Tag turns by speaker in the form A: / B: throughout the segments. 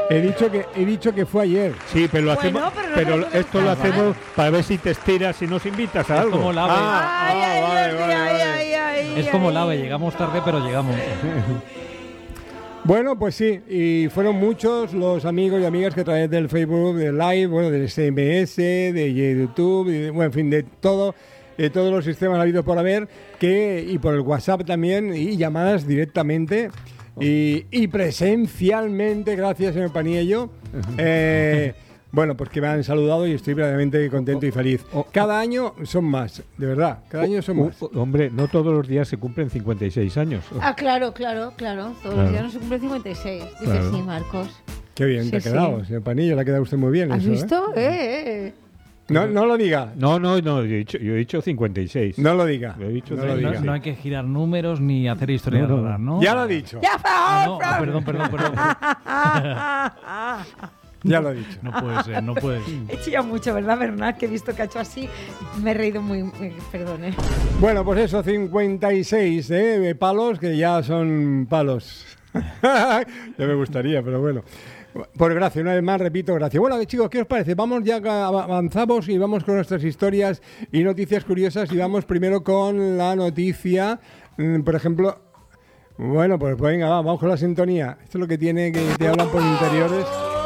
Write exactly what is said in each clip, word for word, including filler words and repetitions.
A: He dicho que he dicho que fue ayer.
B: Sí, pero, lo
C: Bueno,
B: hacemos,
C: pero no
B: pero
C: podemos
B: esto lo
C: cantar.
B: hacemos para ver si te estiras y nos invitas a
D: Es
B: algo.
D: como la ave.
B: Ah,
C: Ay,
B: ah,
C: ay,
B: vale,
C: ay,
B: vale,
C: ay,
B: vale.
C: ay, ay,
D: Es como
C: ay.
D: la ave, llegamos tarde, pero llegamos.
A: Bueno, pues sí, y fueron muchos los amigos y amigas que a través del Facebook, del Live, bueno, del S M S, de YouTube, y de- bueno, en fin, de todo, de todos los sistemas habidos por haber, que y por el WhatsApp también, y llamadas directamente y, y presencialmente, gracias, señor Paniello. Eh, bueno, pues que me han saludado y estoy verdaderamente contento y feliz. Cada año son más, de verdad, cada año son
B: Uh,
A: más.
B: uh, hombre, no todos los días se cumplen cincuenta y seis años.
C: Ah, claro, claro, claro. Todos
B: Claro.
C: los días no se cumple cincuenta y seis. Dice
B: Claro.
C: sí, Marcos.
A: Qué bien
C: Sí,
A: te ha
C: sí.
A: quedado, señor Panillo, le ha quedado usted muy bien.
C: ¿Has
A: eso, ¿eh?
C: visto? Eh, eh.
A: No, no lo diga,
B: No, no, no, yo he dicho, yo he dicho cincuenta y seis.
A: no lo diga.
B: Lo he dicho
A: no
B: de-
A: lo
D: No,
A: diga.
D: no hay que girar números ni hacer historias
B: No, no.
D: raras, ¿no?
A: Ya lo ha dicho,
C: ¡Ya, por
D: Ah,
C: favor,
D: no, ah, perdón, perdón, perdón.
A: ya lo ha dicho.
D: No puede ser, no puede ser.
C: He chillado mucho, ¿verdad, Bernat? Que he visto que ha hecho así. Me he reído muy... muy- Perdón, ¿eh?
A: Bueno, pues eso, cincuenta y seis ¿eh? palos, que ya son palos. Ya me gustaría, pero bueno. Por gracia, una vez más, repito, gracias. Bueno, chicos, ¿qué os parece? Vamos ya, avanzamos y vamos con nuestras historias y noticias curiosas y vamos primero con la noticia, mm, por ejemplo... Bueno, pues venga, va, vamos con la sintonía. Esto es lo que tiene, que te hablan por interiores.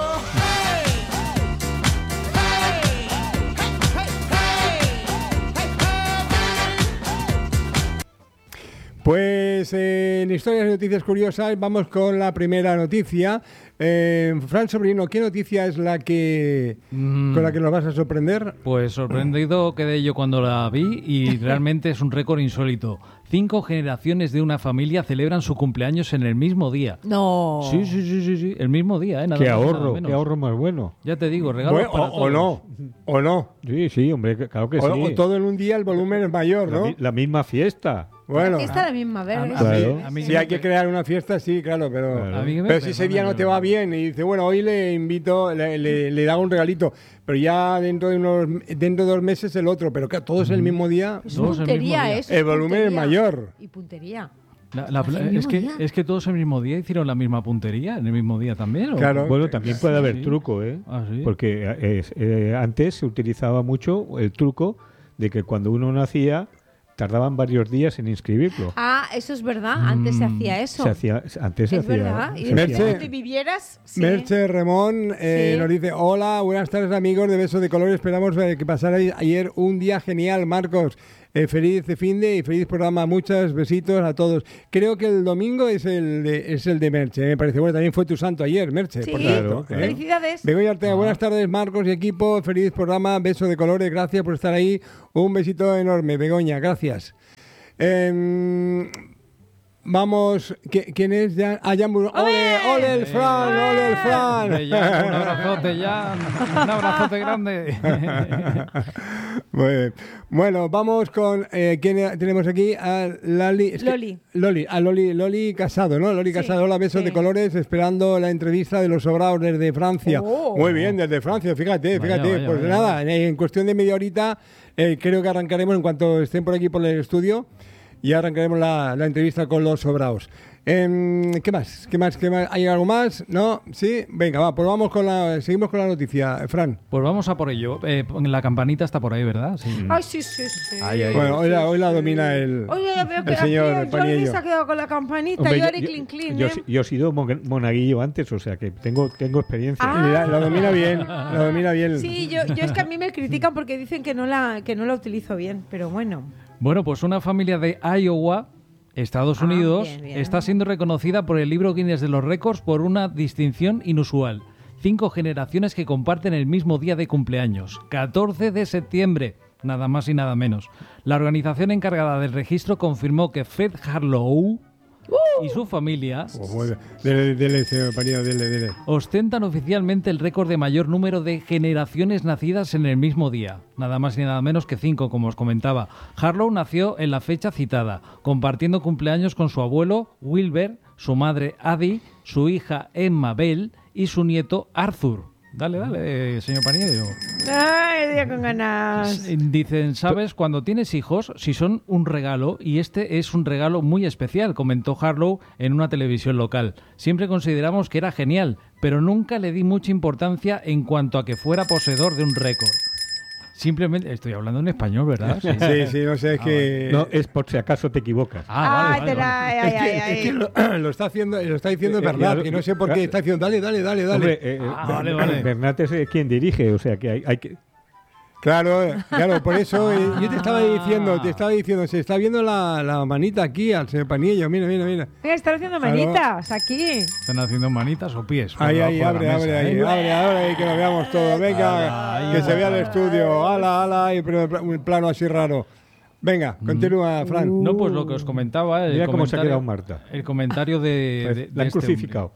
A: Pues eh, en Historias y Noticias Curiosas vamos con la primera noticia. Eh, Fran Sobrino, ¿qué noticia es la que
D: Mm.
A: con la que nos vas a sorprender?
D: Pues sorprendido quedé yo cuando la vi y realmente es un récord insólito. Cinco generaciones de una familia celebran su cumpleaños en el mismo día.
C: No.
D: Sí, sí, sí, sí, sí, el mismo día, ¿eh? Nada
B: Qué
D: más y nada
B: ahorro,
D: menos.
B: qué ahorro más bueno.
D: Ya te digo, regalo
A: Bueno,
D: para
A: o, o
D: todos.
A: no, o no.
B: Sí, sí, hombre, que- claro que
A: O,
B: sí.
A: o todo en un día el volumen es mayor,
B: la,
A: ¿no?
B: mi- la misma fiesta.
A: Bueno,
C: Está la misma,
D: a-
C: ¿verdad?
D: a
B: Claro.
D: mí- a mí
A: si
D: que
A: hay
D: me
A: que
D: pe-
A: crear una fiesta, sí, claro, pero,
B: Claro.
D: A mí que me
A: pero si ese
D: perdone,
A: día no te va
D: pero-
A: bien y dice, bueno, hoy le invito, le, le, le hago un regalito, pero ya dentro de unos dentro de dos meses el otro, pero que todos el mismo día,
C: Es
D: Todos el mismo
C: puntería,
D: día.
C: eso.
A: el
C: es
A: volumen es
C: puntería.
A: mayor.
C: Y puntería.
D: La- la-
C: ¿El
D: es,
C: mismo
D: que,
C: día?
D: es que todos el mismo día hicieron la misma puntería, en el mismo día también. ¿o?
A: Claro.
B: Bueno, también puede haber
D: Sí.
B: truco, ¿eh?
D: Ah, ¿sí?
B: Porque eh, es- eh, antes se utilizaba mucho el truco de que cuando uno nacía tardaban varios días en inscribirlo.
C: Ah, eso es verdad. Antes se hacía eso.
B: Se hacía, antes se
C: Es
B: hacía.
C: verdad. Y
B: se
A: Merche-
B: hacía-
C: si tú vivieras, sí.
A: Merche Remón eh,
C: Sí.
A: nos dice, hola, buenas tardes amigos de Besos de Color, esperamos eh, que pasarais ayer un día genial, Marcos. Eh, feliz finde y feliz programa, muchos besitos a todos. Creo que el domingo es el de, es el de Merche, me parece. Bueno, también fue tu santo ayer, Merche,
C: Sí.
A: por cierto.
B: Claro, claro.
A: ¿eh?
C: Felicidades.
A: Begoña Ortega, buenas tardes, Marcos y equipo, feliz programa, beso de colores, gracias por estar ahí, un besito enorme, Begoña, gracias. Em, vamos, ¿qui- ¿quién es? Ya, ah, Jan Bur- ¡Ole, ole el Fran, ole el Fran!
D: Hombre, Jan, un abrazote, ya. Un abrazote grande.
A: Muy bien. Bueno, vamos con eh, quién tenemos aquí a Lali. es que-
C: Loli.
A: Loli, a Loli, Loli Casado, ¿no? Loli
C: Sí,
A: Casado, hola, besos
C: sí.
A: de colores, esperando la entrevista de los sobrados desde Francia.
C: Oh.
A: Muy bien, desde Francia, fíjate,
D: Vaya,
A: fíjate.
D: vaya,
A: pues
D: vaya.
A: nada, en, en cuestión de media horita, eh, creo que arrancaremos en cuanto estén por aquí por el estudio. Y arrancaremos la, la entrevista con los sobraos. Em, ¿Qué más? ¿Qué más? ¿Qué más? ¿Hay algo más? ¿No? ¿Sí? Venga, va, pues vamos con la, seguimos con la noticia, Fran.
D: Pues vamos a por ello. Eh, la campanita está por ahí, ¿verdad? Sí.
C: Ay, sí, sí, sí.
D: Ay, ay,
A: Bueno, hoy la, hoy la domina el,
C: Oye, ya veo que
A: el
C: aquí
A: señor
C: el Jordi
A: Paniello.
C: se ha quedado con la campanita.
B: Hombre,
C: yo
B: yo-
C: haré
B: yo-
C: clean, clean,
B: yo,
C: ¿eh?
B: sí- yo he sido mon- monaguillo antes, o sea que tengo, tengo experiencia.
C: Ah.
A: Y La, la domina bien, la domina bien.
C: Sí, yo, yo es que a mí me critican porque dicen que no la, que no la utilizo bien, pero bueno.
D: Bueno, pues una familia de Iowa, Estados
C: Ah,
D: Unidos,
C: bien, bien.
D: está siendo reconocida por el libro Guinness de los Récords por una distinción inusual. Cinco generaciones que comparten el mismo día de cumpleaños, catorce de septiembre, nada más y nada menos. La organización encargada del registro confirmó que Fred Harlow y su familia
A: Oh, muy bien. Dele, dele, señor Paniello, dele, dele.
D: ostentan oficialmente el récord de mayor número de generaciones nacidas en el mismo día. Nada más y nada menos que cinco, como os comentaba. Harlow nació en la fecha citada, compartiendo cumpleaños con su abuelo Wilbur, su madre Addie, su hija Emma Bell y su nieto Arthur. Dale, dale, señor Paniello.
C: Ay, día con ganas.
D: Dicen, ¿sabes? Cuando tienes hijos, si son un regalo, y este es un regalo muy especial, comentó Harlow en una televisión local. Siempre consideramos que era genial, pero nunca le di mucha importancia en cuanto a que fuera poseedor de un récord. Simplemente, estoy hablando en español, ¿verdad?
A: Sí, sí, sí, no sé, es
D: Ah,
A: que...
B: No, es por si acaso te equivocas.
D: Ah, vale,
C: Ay,
D: vale,
C: te la-
D: vale.
C: ay,
A: Es que,
C: ay,
A: es
C: ay.
A: que lo, lo está haciendo, lo está diciendo
B: Eh, eh,
A: Bernat,
B: ya-
A: que no sé por qué está diciendo, dale, dale, dale, dale.
B: Hombre, eh,
D: Ah,
B: eh,
D: vale, vale.
B: Bernat es eh, quien dirige, o sea que hay, hay que...
A: Claro, claro, por eso eh, yo te estaba
D: Ah.
A: diciendo, te estaba diciendo, se está viendo la, la manita aquí al señor Panillo, mira, mira, mira.
C: Mira, están haciendo
A: Claro.
C: manitas aquí.
D: ¿Están haciendo manitas o pies?
A: Ahí,
D: Por
A: ahí,
D: debajo de
A: abre,
D: la
A: abre,
D: mesa,
A: ahí,
D: ¿eh?
A: abre, abre, ahí, que lo veamos todo. Venga,
D: Ala, ahí
A: que
D: va.
A: se vea el estudio. Ala, ala, y pero un plano así raro. Venga, continúa, Fran.
D: No, pues lo que os comentaba... El
B: Mira cómo se ha
D: comentario-
B: quedado Marta.
D: El comentario de...
B: Pues,
D: de- de
B: la han
D: este
B: crucificado.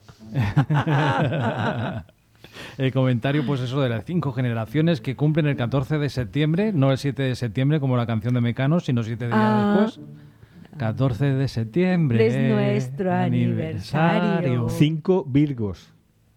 D: El comentario, pues eso, de las cinco generaciones que cumplen el catorce de septiembre, no el siete de septiembre como la canción de Mecano, sino siete días
C: Ah.
D: después. catorce de septiembre.
C: Es nuestro aniversario.
B: Cinco Virgos,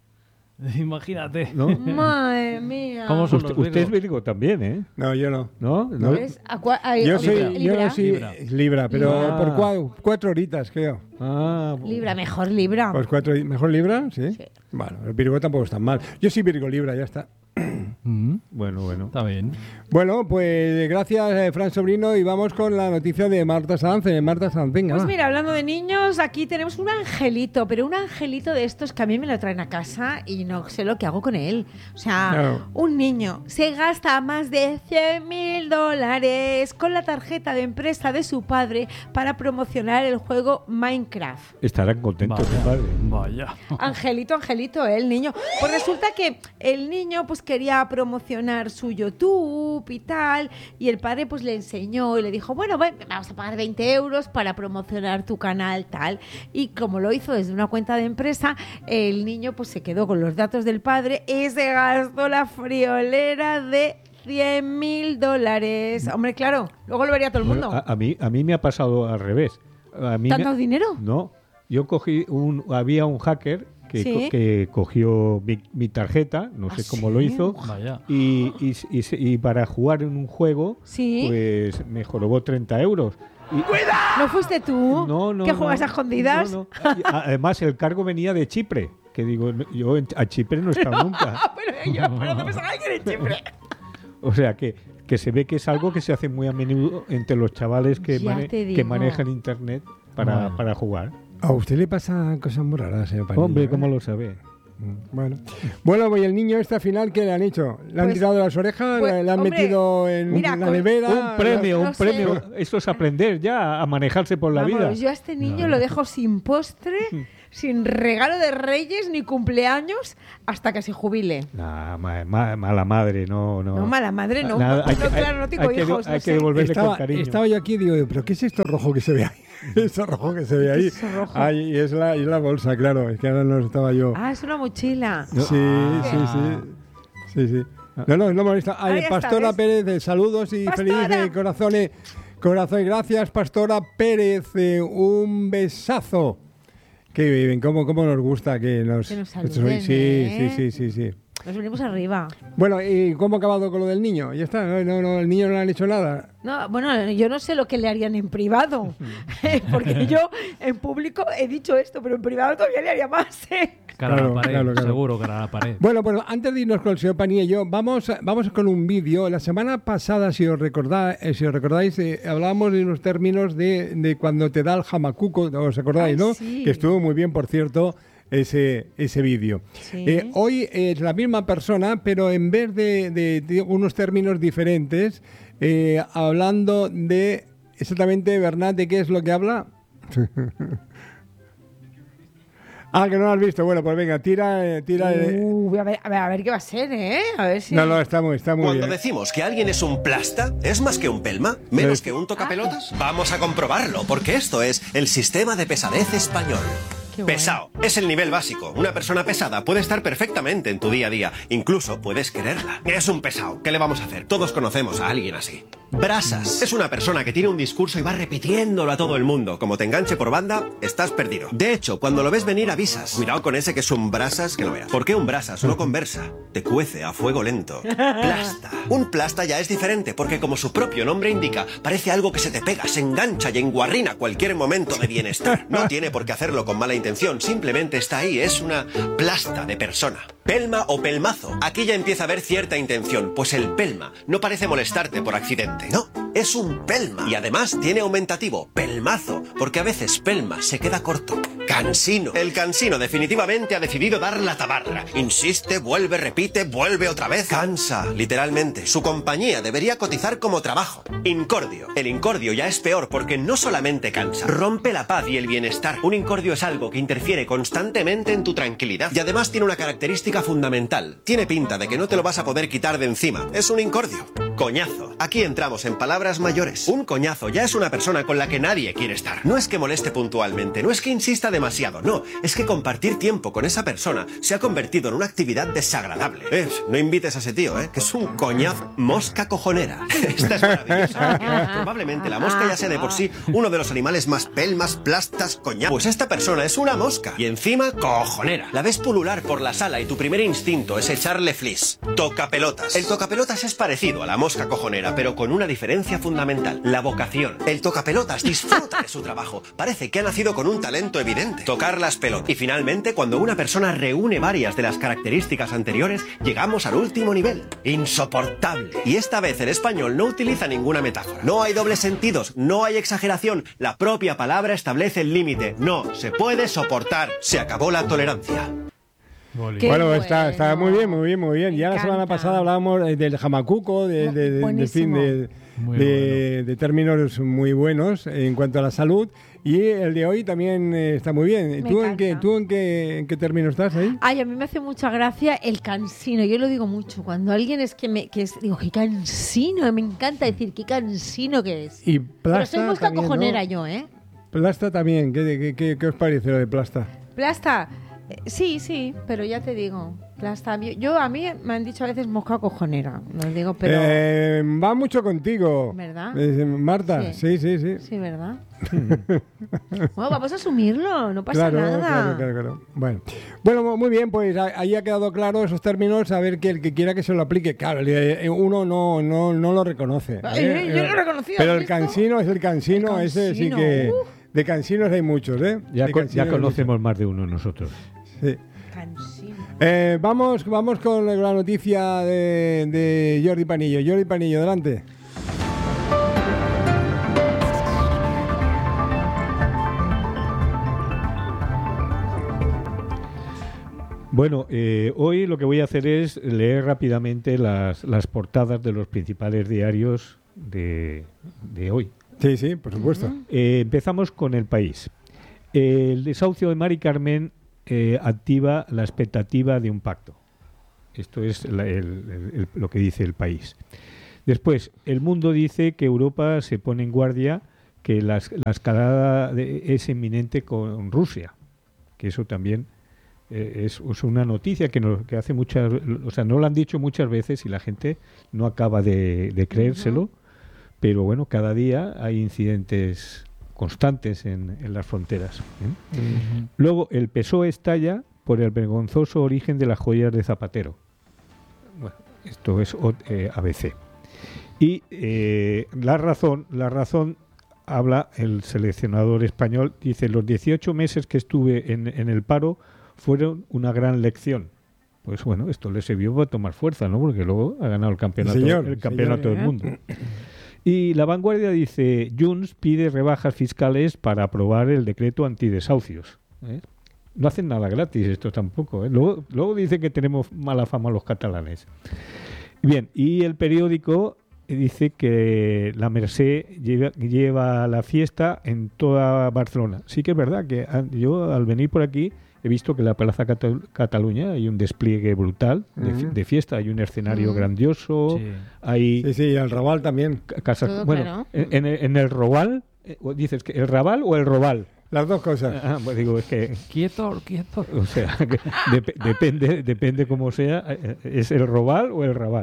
D: Imagínate.
B: ¿no?
C: Madre mía.
D: ¿Cómo son
B: Usted,
D: los
B: usted es
D: Virgos?
B: Virgo también, ¿eh?
A: No, yo no.
B: ¿No? ¿No?
C: ¿Ves? Acua- ay,
A: Yo
C: Libra.
A: soy,
C: Libra.
A: yo sí,
D: Libra.
A: Libra, pero
C: Libra.
A: por cua- cuatro horitas, creo.
B: Ah,
C: Libra, mejor Libra.
A: Pues cuatro, ¿mejor Libra? ¿Sí?
C: Sí.
A: Bueno, el Virgo tampoco es tan mal. Yo sí Virgo Libra, ya está.
D: Mm,
B: bueno, bueno.
D: Está bien.
A: Bueno, pues gracias, eh, Fran Sobrino, y vamos con la noticia de Marta Sanz. Eh, Marta Sanz, venga.
C: Pues
A: va.
C: mira, hablando de niños, aquí tenemos un angelito, pero un angelito de estos que a mí me lo traen a casa y no sé lo que hago con él. O sea,
A: Claro.
C: un niño se gasta más de cien mil dólares con la tarjeta de empresa de su padre para promocionar el juego Minecraft.
B: Estarán contentos,
D: Vaya,
B: padre.
D: vaya.
C: Angelito, Angelito, ¿eh? El niño. Pues resulta que el niño pues quería promocionar su YouTube y tal, y el padre pues le enseñó y le dijo, bueno, ven, vamos a pagar veinte euros para promocionar tu canal, tal. Y como lo hizo desde una cuenta de empresa, el niño pues se quedó con los datos del padre y se gastó la friolera de cien mil dólares. Hombre, claro, luego lo vería todo el mundo.
B: Bueno, a, a mí, a mí me ha pasado al revés. A mí
C: ¿Tanto
B: me-
C: dinero?
B: No, yo cogí un... Había un hacker que,
C: Sí.
B: co- que cogió mi, mi tarjeta, no sé
C: ¿Ah,
B: cómo
C: sí?
B: lo hizo,
D: Vaya.
B: y, y, y se- y para jugar en un juego,
C: Sí.
B: pues me jorobó treinta euros. Y,
C: ¿No fuiste tú?
B: no, no,
C: ¿Que
B: no.
C: juegas a escondidas?
B: No, no. Y, a- Además, el cargo venía de Chipre, que digo, no, yo en- a Chipre no he estado nunca.
C: Ah, pero yo, pero no pensaba que era Chipre.
B: O sea, que, que se ve que es algo que se hace muy a menudo entre los chavales que,
C: Ya
B: mane-
C: te digo.
B: que manejan Internet para,
D: Vale.
B: para jugar.
A: ¿A usted le pasa cosas muy raras, señor Panillo?
B: Hombre,
A: ¿eh?
B: ¿cómo lo sabe?
A: Bueno, bueno, pues el niño este al final, ¿qué le han hecho? ¿Le han
C: Pues-
A: tirado de las orejas?
C: pues,
A: ¿Le, le han
C: hombre,
A: metido en
C: mira,
A: la
C: con-
A: nevera?
B: Un premio,
C: no
B: un
C: sé.
B: premio. Esto es aprender ya a manejarse por la
C: Vamos,
B: vida.
C: yo a este niño lo dejo sin postre, sin regalo de reyes ni cumpleaños hasta que se jubile.
B: Nah, ma- ma- mala madre, no, no.
C: No, mala madre, no.
B: Nada, hay
C: No,
B: que-
C: claro,
B: hay-
C: no tengo
B: hay que-
C: hijos, no
B: hay
C: sé.
B: que devolverle
A: Estaba,
B: con cariño.
A: estaba yo aquí y digo, ¿pero qué es esto rojo que se ve ahí? Eso rojo que se ve ahí.
C: ¿Qué es eso rojo?
A: Ay, y es la, y es la bolsa, claro. Es que ahora no estaba yo.
C: Ah, es una mochila.
A: Sí, sí, sí. Sí, sí. No, no, no molesta. Ay,
C: Ahí está,
A: Pastora
C: ¿ves?
A: Pérez, eh, saludos y
C: Pastora.
A: felices corazones. Corazón, gracias, Pastora Pérez. eh, un besazo. Qué bien, cómo, cómo nos gusta que nos...
C: Que nos saluden,
A: sí,
C: ¿eh?
A: sí, sí, sí, sí.
C: Nos venimos arriba.
A: Bueno, ¿y cómo ha acabado con lo del niño? Ya está, no, no, no, el niño no le han hecho nada.
C: No, bueno, yo no sé lo que le harían en privado, porque yo en público he dicho esto, pero en privado todavía le haría más. ¿eh?
D: Cara a
A: Claro,
D: la pared,
A: claro, claro.
D: seguro, cara a la pared.
A: Bueno, bueno, antes de irnos con el señor Paniello, vamos, vamos con un vídeo. La semana pasada, si os recordáis, si os recordáis eh, hablábamos de unos términos de, de cuando te da el jamacuco, ¿os acordáis,
C: Ay,
A: no?
C: sí.
A: Que estuvo muy bien, por cierto, ese, ese vídeo.
C: Sí.
A: Eh, hoy es la misma persona, pero en vez de, de- de unos términos diferentes, eh, hablando de exactamente, Bernat, ¿de qué es lo que habla? Ah, que no lo has visto. Bueno, pues venga, tira, eh, tira. eh.
C: Uh, a, ver, a, ver, a ver qué va a ser, ¿eh? A ver si...
A: No, no, está muy, está muy
E: Cuando
A: bien.
E: decimos que alguien es un plasta, ¿es más que un pelma? ¿Menos
A: Pues-
E: que un tocapelotas? Vamos a comprobarlo, porque esto es el sistema de pesadez español.
C: Qué guay.
E: Pesado. Es el nivel básico. Una persona pesada puede estar perfectamente en tu día a día. Incluso puedes quererla. Es un pesado. ¿Qué le vamos a hacer? Todos conocemos a alguien así. Brasas. Es una persona que tiene un discurso y va repitiéndolo a todo el mundo. Como te enganche por banda, estás perdido. De hecho, cuando lo ves venir, avisas. Cuidado con ese que es un brasas que lo veas. ¿Por qué un brasas? No conversa. Te cuece a fuego lento. Plasta. Un plasta ya es diferente porque, como su propio nombre indica, parece algo que se te pega, se engancha y enguarrina cualquier momento de bienestar. No tiene por qué hacerlo con mala intención, simplemente está ahí, es una plasta de persona. Pelma o pelmazo. Aquí ya empieza a haber cierta intención, pues el pelma no parece molestarte por accidente. No, es un pelma. Y además tiene aumentativo, pelmazo, porque a veces pelma se queda corto. Cansino. El cansino definitivamente ha decidido dar la tabarra. Insiste, vuelve, repite, vuelve otra vez. Cansa, literalmente. Su compañía debería cotizar como trabajo. Incordio. El incordio ya es peor porque no solamente cansa, rompe la paz y el bienestar. Un incordio es algo que interfiere constantemente en tu tranquilidad y además tiene una característica fundamental. Tiene pinta de que no te lo vas a poder quitar de encima. Es un incordio. Coñazo. Aquí entramos en palabras mayores. Un coñazo ya es una persona con la que nadie quiere estar. No es que moleste puntualmente, no es que insista demasiado, no. Es que compartir tiempo con esa persona se ha convertido en una actividad desagradable. Eh, no invites a ese tío, ¿eh? Que es un coñazo. Mosca cojonera. Esta es maravillosa. Porque probablemente la mosca ya sea de por sí uno de los animales más pelmas, plastas, coñazos. Pues esta persona es una mosca. Y encima, cojonera. La ves pulular por la sala y tu primer instinto es echarle flis. Tocapelotas. El tocapelotas es parecido a la mosca cojonera, pero con una diferencia fundamental. La vocación. El tocapelotas disfruta de su trabajo. Parece que ha nacido con un talento evidente. Tocar las pelotas. Y finalmente, cuando una persona reúne varias de las características anteriores, llegamos al último nivel. Insoportable. Y esta vez el español no utiliza ninguna metáfora. No hay dobles sentidos, no hay exageración. La propia palabra establece el límite. No se puede soportar. Se acabó la tolerancia.
C: Qué
A: Bueno, está, está
C: bueno.
A: muy bien, muy bien, muy bien.
C: Me
A: Ya la semana
C: encanta.
A: pasada hablábamos eh, del jamacuco, de, de, de, de,
C: Buenísimo.
A: fin, de,
D: Muy
A: de- de términos muy buenos en cuanto a la salud. Y el de hoy también eh, está muy bien.
C: Me
A: ¿Tú en, qué,
C: encanta.
A: ¿Tú en qué, en qué término estás ahí?
C: Ay, a mí me hace mucha gracia el cansino. Yo lo digo mucho. Cuando alguien es que me... Que es, digo, qué cansino. Me encanta decir qué cansino que es.
A: Y
C: Pero
A: plasta
C: soy mosca
A: también, ¿no?
C: cojonera yo, ¿eh?
A: Plasta también. ¿Qué, qué, qué, qué os parece lo de plasta?
C: Plasta. eh, Sí, sí, pero ya te digo. Plasta. Yo, yo- a mí me han dicho a veces mosca cojonera. Lo digo, pero...
A: Eh, va mucho contigo.
C: ¿Verdad?
A: Eh, Marta, sí, sí, sí.
C: Sí, ¿verdad? Bueno, vamos a asumirlo. No pasa
A: Claro,
C: nada.
A: claro, claro, claro. Bueno, bueno, muy bien, pues a- ahí ha quedado claro esos términos, a ver que el que quiera que se lo aplique. Claro, eh, uno no, no, no lo reconoce.
C: Ay,
A: ¿eh?
C: yo no lo reconocía,
A: Pero
C: ¿has
A: el
C: visto?
A: cansino es el cansino,
C: El
A: ese sí
C: cansino,
A: que...
C: uh.
A: De cansinos hay muchos, ¿eh?
B: Ya,
A: De
B: co-
A: cansinos
B: ya
A: hay
B: conocemos más de uno nosotros.
A: muchos. Sí.
C: Cansino.
A: Eh, vamos, vamos con la noticia de, de Jordi Panillo. Jordi Panillo, adelante.
B: Bueno, eh, hoy lo que voy a hacer es leer rápidamente las, las portadas de los principales diarios de, de hoy.
A: Sí, sí, por supuesto.
B: Eh, empezamos con El País. El desahucio de Mari Carmen eh, activa la expectativa de un pacto. Esto es la- el- el- el- lo que dice El País. Después, El Mundo dice que Europa se pone en guardia, que la, es- la escalada de- es inminente con Rusia, que eso también eh, es, es una noticia que, nos, que hace muchas, o sea, no lo han dicho muchas veces y la gente no acaba de, de creérselo, pero bueno, cada día hay incidentes constantes en, en las fronteras, ¿eh? Luego, el P S O E estalla por el vergonzoso origen de las joyas de Zapatero. Bueno, esto es o- eh, A B C. Y eh, la razón, la razón habla el seleccionador español, dice, los dieciocho meses que estuve en, en el paro fueron una gran lección. Pues bueno, esto le sirvió para tomar fuerza, ¿no? Porque luego ha ganado el campeonato,
A: señor,
B: el
A: sí,
B: campeonato
A: señor.
B: del mundo. Y La Vanguardia dice, Junts pide rebajas fiscales para aprobar el decreto antidesahucios. ¿eh? No hacen nada gratis esto tampoco. ¿eh? Luego, luego dice que tenemos mala fama los catalanes. Bien, y el periódico dice que la Merced lleva, lleva la fiesta en toda Barcelona. Sí que es verdad que a- yo al venir por aquí he visto que en la Plaza Cata- Cataluña hay un despliegue brutal de, fi-
A: Ujú.
B: de fiesta, hay un escenario
C: Ujú.
B: grandioso,
D: Sí.
B: hay
A: Sí, sí, y el Raval también.
B: ca- casas...
C: Todo
B: Bueno,
C: claro.
B: en, en el, en el Robal, eh, o dices que el Raval o el Robal.
A: Las dos cosas.
B: Ah, pues digo, es que...
D: Quieto, quieto.
B: O sea, que dep- depende, depende cómo sea, eh, ¿es el robal o el rabal?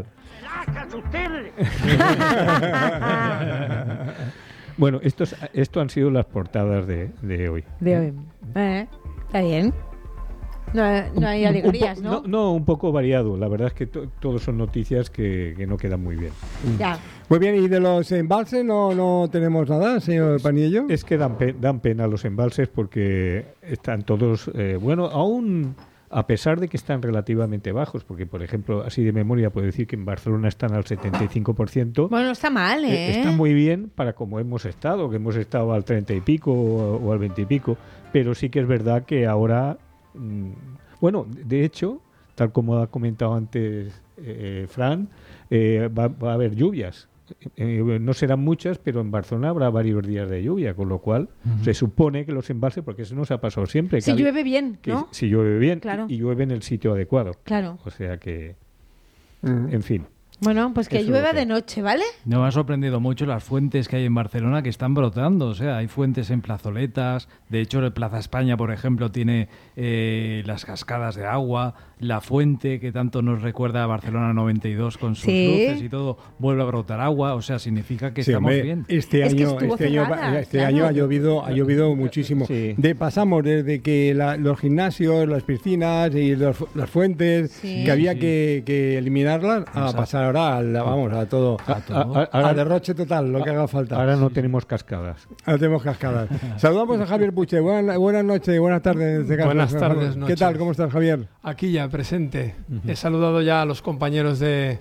B: Bueno, estos, esto han sido las portadas de, de hoy.
C: De hoy. Eh, está bien. No, no hay
B: Un- un
C: alegrías,
B: po-
C: ¿no?
B: No, un poco variado. La verdad es que to- todos son noticias que, que no quedan muy bien.
C: Ya.
A: Muy bien, ¿y de los embalses no, no tenemos nada, señor Panillo?
B: Es que dan, pe- dan pena los embalses porque están todos, eh, bueno, aún a pesar de que están relativamente bajos, porque por ejemplo, así de memoria puedo decir que en Barcelona están al setenta y cinco por ciento.
C: Bueno, no está mal,
B: Eh,
C: ¿eh?
B: Está muy bien para como hemos estado, que hemos estado al treinta y pico o, o al veinte y pico, pero sí que es verdad que ahora, mm, bueno, de hecho, tal como ha comentado antes eh, Fran, eh, va, va a haber lluvias. Eh, no serán muchas, pero en Barcelona habrá varios días de lluvia, con lo cual
D: Ujú.
B: se supone que los embalses, porque eso nos ha pasado siempre,
C: Si
B: que,
C: llueve bien,
B: que
C: ¿no?
B: si llueve bien
C: Claro.
B: y, y llueve en el sitio adecuado.
C: Claro.
B: O sea que,
A: Mm.
B: en fin.
C: Bueno, pues que
B: Eso es
C: llueva
B: lo que-
C: de noche, ¿vale?
D: Me ha sorprendido mucho las fuentes que hay en Barcelona que están brotando. O sea, hay fuentes en plazoletas. De hecho, el Plaza España, por ejemplo, tiene eh, las cascadas de agua. La fuente que tanto nos recuerda a Barcelona noventa y dos con sus
C: Sí.
D: luces y todo, vuelve a brotar agua. O sea, significa que
A: Sí,
D: estamos
A: hombre,
D: bien.
A: Este
C: Es que
A: año,
C: estuvo
A: este año,
C: cerrada,
A: este
C: claro.
A: año ha llovido, ha llovido muchísimo.
B: Sí.
A: De, pasamos desde que la- los gimnasios, las piscinas y los fu- las fuentes
C: Sí.
A: que había
D: Sí.
A: que, que eliminarlas, a
D: Exacto.
A: pasar ahora al, vamos, a todo,
D: A todo.
B: A- a-
A: a derroche total, lo que haga falta.
B: Ahora no tenemos cascadas.
A: Ahora tenemos cascadas. Saludamos a Javier Puche. Buenas, buenas noches, buenas tardes. En este caso.
F: Buenas tardes,
A: ¿Qué
F: noches.
A: tal? ¿Cómo estás, Javier?
F: Aquí ya, presente. He saludado ya a los compañeros de,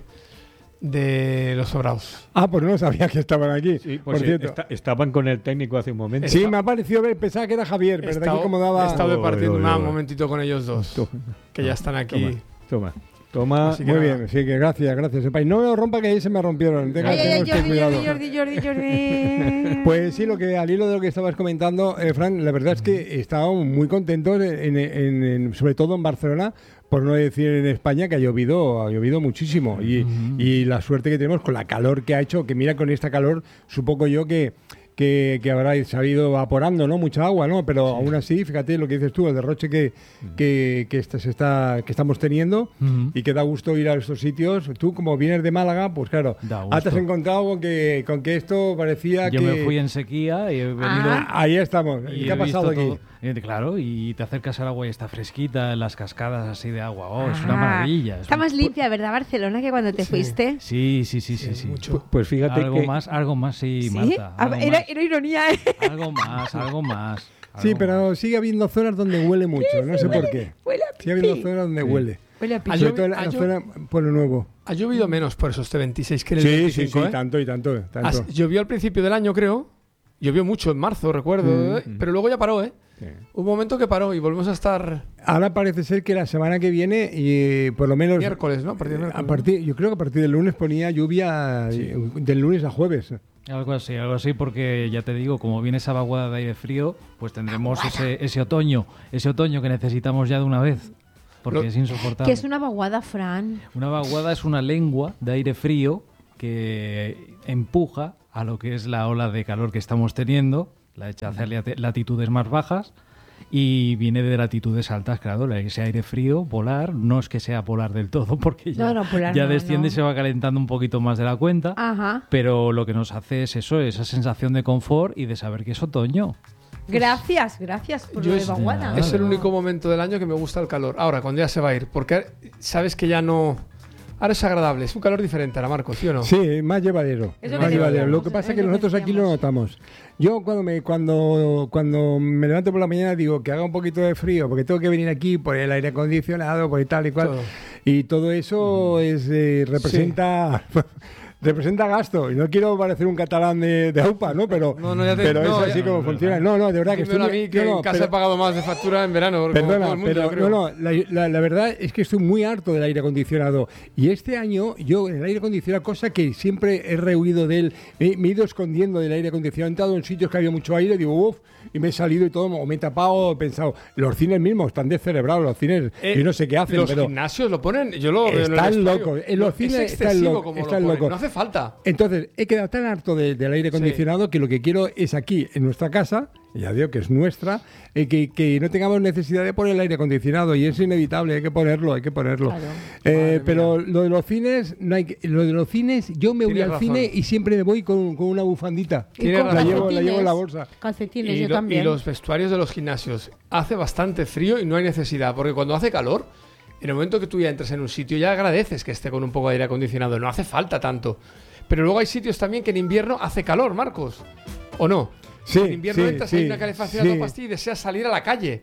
F: de los sobraos.
A: Ah, pues no sabía que estaban aquí.
B: Sí,
A: por
B: pues sí,
A: cierto.
B: esta- estaban con el técnico hace un momento.
A: Sí, me ha parecido ver, pensaba que era Javier,
F: He
A: pero de aquí
F: estado,
A: como daba...
F: he estado de
B: Oy,
F: partido
B: oy,
F: nada,
B: oy.
F: un momentito con ellos dos,
B: Toma,
F: que ya están aquí.
B: Toma, toma. Toma.
F: Así que
A: Muy
F: nada.
A: bien, sí, que gracias, gracias. Epa, y no me lo rompa que ahí se me rompieron. Tenga,
C: Ay, ay,
A: tenga
C: ay,
A: usted
C: Jordi,
A: cuidado.
C: Jordi, Jordi, Jordi, Jordi.
A: Pues sí, lo que al hilo de lo que estabas comentando, eh, Fran, la verdad es que estábamos muy contentos, en, en- en- sobre todo en Barcelona, por no decir en España, que ha llovido, ha llovido muchísimo. Y, y la suerte que tenemos con la calor que ha hecho, que mira, con esta calor, supongo yo que, que, que habrá sabido evaporando, ¿no? Mucha agua, ¿no? Pero aún así, fíjate lo que dices tú, el derroche que, que, que, esta- se está, que estamos teniendo
D: Ujú.
A: y que da gusto ir a estos sitios. Tú, como vienes de Málaga, pues claro,
D: Da
A: ah, te has
D: gusto.
A: encontrado con que, con que esto parecía
D: Yo
A: que...
D: me fui en sequía y he venido...
C: Ah.
A: Ahí estamos. ¿Y,
D: y
A: qué ha
D: he
A: pasado
D: visto
A: aquí?
D: todo. Eh, Claro, y te acercas al agua y está fresquita, en las cascadas así de agua. Oh, es una
C: Ah,
D: maravilla. es
C: Está
D: un-
C: más limpia, ¿verdad, Barcelona, que cuando te fuiste?
D: Sí, sí, sí, sí.
F: Sí,
D: sí.
F: mucho.
B: Pues fíjate
D: Algo
B: que
D: más, algo más, sí,
C: ¿Sí?
D: Marta.
C: Ah,
D: Algo
C: era,
D: más,
C: era ironía, ¿eh?
D: algo más, algo más.
A: Sí,
D: algo
A: pero
D: más.
A: sigue habiendo zonas donde huele mucho, no sé por qué.
C: Huele a
A: Sigue habiendo
C: pipí.
A: zonas donde
B: Sí.
A: huele.
C: Huele a
F: Ha
C: pipí.
A: Sobre
F: llovi-
A: todo en la,
F: ha
A: la
F: llo-
A: zona Pueblo Nuevo.
F: Ha llovido menos por esos este veintiséis que en el
A: Sí, sí,
F: veinticinco,
A: sí,
F: ¿eh?
A: tanto y tanto. tanto.
F: As- Llovió al principio del año, creo. Llovió mucho en marzo, recuerdo. ¿eh? Pero luego ya paró, ¿eh?
B: Sí.
F: Un momento que paró y volvemos a estar
A: Ahora parece ser que la semana que viene, y por lo menos...
F: miércoles, ¿no? A partir de
A: A
F: miércoles,
A: partir, yo creo que a partir del lunes ponía lluvia eh, del lunes a jueves.
D: Algo así, algo así, porque ya te digo, como viene esa vaguada de aire frío, pues tendremos ese, ese otoño, ese otoño que necesitamos ya de una vez, porque
F: Lo-
D: es insoportable.
C: Que es una vaguada, Fran.
D: Una vaguada es una lengua de aire frío que empuja a lo que es la ola de calor que estamos teniendo, la echa hacia lati- latitudes más bajas y viene de latitudes altas, claro, la- ese aire frío, polar, no es que sea polar del todo, porque ya,
C: No, no, polar
D: ya
C: no,
D: desciende
C: no.
D: y se va calentando un poquito más de la cuenta,
C: Ajá.
D: pero lo que nos hace es eso, esa sensación de confort y de saber que es otoño.
C: Gracias, gracias por
F: Yo
C: lo de
F: es-
C: vaguada.
F: Es el
C: No.
F: único momento del año que me gusta el calor. Ahora, cuando ya se va a ir. Porque sabes que ya no... Ahora es agradable. Es un calor diferente, ahora, Marco, ¿sí o no?
A: Sí, más llevadero.
C: Es lo
A: Más
C: que
A: llevadero.
C: decíamos,
A: Lo que pasa
C: es
A: es que
C: lo que
A: nosotros aquí lo
C: decíamos.
A: notamos. Yo cuando me cuando cuando me levanto por la mañana digo que haga un poquito de frío porque tengo que venir aquí por el aire acondicionado, por y tal y cual.
F: Todo.
A: Y todo eso es eh, representa representa gasto. Y no quiero parecer un catalán de, de AUPA, ¿no? Pero,
F: No, no, ya te-
A: pero
F: no,
A: es así
F: ya-
A: como funciona. No, no, de verdad que
F: Dímelo
A: estoy
F: a
A: muy-
F: mí que
A: no, no,
F: en casa
A: pero-
F: he pagado más de factura en verano. como
A: Perdona,
F: todo el mundo,
A: pero
F: yo creo.
A: no, no, la, la- la verdad es que estoy muy harto del aire acondicionado. Y este año, yo en el aire acondicionado, cosa que siempre he rehuido de él, me, me he ido escondiendo del aire acondicionado. He entrado en sitios que había mucho aire, digo, uff, y me he salido y todo, o me he tapado, he pensado, los cines mismos están descerebrados, los cines,
F: Eh,
A: yo no sé qué hacen,
F: Los
A: pero
F: gimnasios lo ponen, yo lo veo en el
A: están
F: vestuario.
A: locos. En los
F: Es
A: cines están
F: excesivo
A: locos.
F: como lo
A: Están
F: ponen.
A: locos.
F: No hace hace falta.
A: Entonces, he quedado tan harto de- del aire acondicionado sí. que lo que quiero es aquí, en nuestra casa, ya digo que es nuestra, eh, que, que no tengamos necesidad de poner el aire acondicionado, y es inevitable, hay que ponerlo, hay que ponerlo.
C: Claro.
A: Eh, pero lo de los cines, no hay que- lo de los cines, yo me voy
F: Tienes
A: al
F: razón.
A: cine y siempre me voy con, con una bufandita.
C: Y
F: Tienes
C: con
A: La
F: razón.
A: llevo, la llevo en la
C: calcetines.
A: bolsa.
C: Calcetines,
F: Y,
C: yo
F: lo-
C: también.
F: y los vestuarios de los gimnasios. Hace bastante frío y no hay necesidad, porque cuando hace calor, en el momento que tú ya entres en un sitio, ya agradeces que esté con un poco de aire acondicionado. No hace falta tanto. Pero luego hay sitios también que en invierno hace calor, Marcos. ¿O no?
A: Sí,
F: En invierno
A: sí,
F: entras,
A: sí,
F: hay una calefacción
A: sí.
F: a toda pastilla y deseas salir a la calle.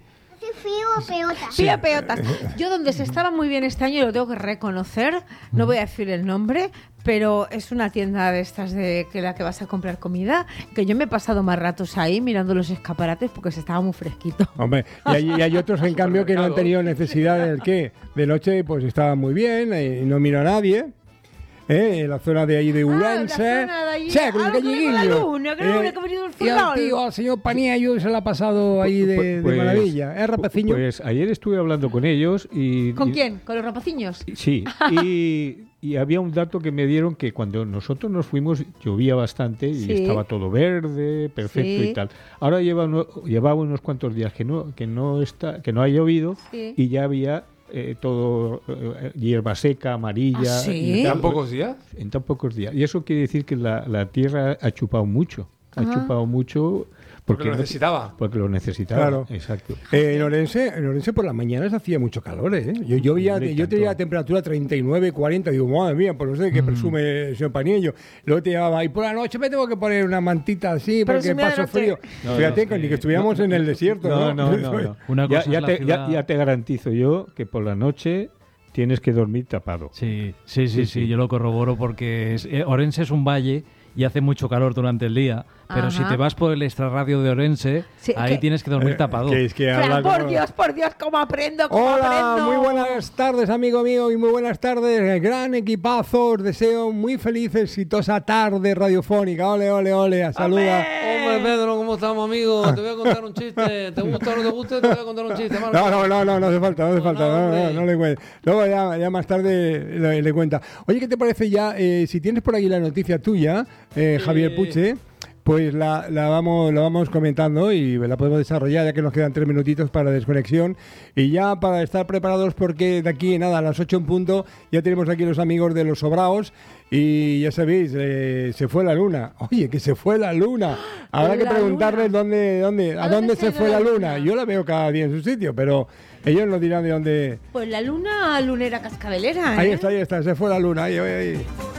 C: Pía peotas. Yo donde se estaba muy bien este año, y lo tengo que reconocer, no voy a decir el nombre, pero es una tienda de estas de que la que vas a comprar comida, que yo me he pasado más ratos ahí mirando los escaparates porque se estaba muy fresquito.
A: Hombre, y hay, y hay otros en cambio que no han
F: Supermercado.
A: tenido necesidad del qué. De noche pues estaba muy bien, eh, y no miro a nadie. ¿Eh? En la zona de ahí de Urense.
C: Ah, la zona de allí.
A: Sí, con el
C: Ah, lo que viene con la
A: galleguillo.
C: luna, que no viene que ha venido el
A: y al
C: furgón.
A: tío, al señor Paniello, se la ha pasado ahí de, de
B: Pues-
A: maravilla. ¿Eh, rapaciño?
B: Pues ayer estuve hablando con ellos y...
C: ¿Con
B: y-
C: quién? ¿Con los rapaciños?
B: Sí, y, y había un dato que me dieron que cuando nosotros nos fuimos llovía bastante y
C: Sí.
B: estaba todo verde, perfecto
C: Sí.
B: y tal. Ahora lleva, uno- llevaba unos cuantos días que no, que no está, que no ha llovido
C: Sí.
B: y ya había eh, todo eh, hierba seca, amarilla.
C: ¿Ah, sí?
B: y
F: ¿En
B: tal.
F: tan pocos días?
B: En tan pocos días. Y eso quiere decir que la, la tierra ha chupado mucho. Ha
C: Ajá.
B: chupado mucho
F: Porque lo necesitaba.
B: Porque lo necesitaba.
A: Claro.
B: Exacto.
A: Eh, en, Orense, en Orense por las mañanas hacía mucho calor, ¿eh? Yo, yo, veía,
B: Hombre,
A: yo tenía
B: tanto.
A: la temperatura treinta y nueve, cuarenta, digo, madre mía, pues no sé de qué
B: Mm.
A: presume el señor Paniello. Luego te llevaba, y por la noche me tengo que poner una mantita así porque
C: Presumía de
A: paso
C: noche.
A: frío.
B: No,
A: Fíjate,
B: no,
A: que ni
B: sí.
A: que estuviéramos en el desierto, ¿no?
B: No, no, no. no.
D: Una
B: ya,
D: cosa
B: ya
D: es la
B: te, ya-
D: ciudad-
B: ya te garantizo yo que por la noche tienes que dormir tapado.
D: Sí, sí, sí,
B: Sí,
D: sí,
B: sí.
D: yo lo corroboro porque es- eh, Orense es un valle y hace mucho calor durante el día, pero si
C: Ajá.
D: te vas por el extrarradio de Orense,
C: Sí,
D: ahí
C: que-
D: tienes que dormir
A: Eh,
D: tapado.
A: que es que
C: Fran,
A: habla
C: por
A: como-
C: Dios, por Dios, cómo aprendo, cómo
A: Hola,
C: aprendo.
A: muy buenas tardes, amigo mío, y muy buenas tardes, gran equipazo. Os deseo muy feliz, exitosa tarde radiofónica. Ole, ole, ole, saluda.
G: Hombre, Pedro, ¿cómo estamos, amigo? Te voy a contar un chiste. ¿Te gusta o no te gusta? Te voy a contar un chiste, Marco.
A: No, no, no, no, no hace falta, no hace
G: No,
A: falta,
G: no,
A: no, no,
G: hombre.
A: no le cuentes. Luego ya, ya más tarde le, le cuenta. Oye, ¿qué te parece ya? Eh, si tienes por aquí la noticia tuya, eh, Javier Puche, pues la, la vamos la vamos comentando y la podemos desarrollar ya que nos quedan tres minutitos para desconexión y ya para estar preparados porque de aquí nada a las ocho en punto ya tenemos aquí los amigos de los Sobraos y ya sabéis, eh, se fue la luna. Oye, que se fue la luna. Habrá que
C: La
A: preguntarles
C: luna.
A: dónde, dónde, a,
C: ¿A
A: dónde,
C: dónde
A: se
C: se
A: fue
C: ha
A: la
C: ido la
A: luna.
C: luna?
A: Yo la veo cada día en su sitio, pero ellos nos dirán de dónde.
C: Pues la luna lunera cascabelera, ¿eh?
A: Ahí está, ahí está, se fue la luna. Ahí, ahí, ahí.